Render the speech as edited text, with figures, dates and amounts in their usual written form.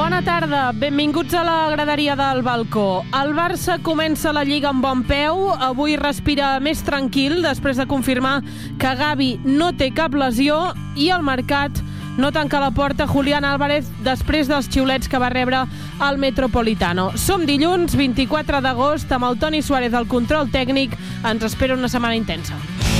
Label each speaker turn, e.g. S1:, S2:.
S1: Bona tarda, benvinguts a la graderia del balcó. El Barça comença la Lliga amb bon peu, avui respira més tranquil després de confirmar que Gavi no té cap lesió i el mercat no tanca la porta Julián Álvarez després dels xiulets que va rebre al Metropolitano. Som dilluns 24 d'agost amb el Toni Suárez al control tècnic. Ens espera una setmana intensa.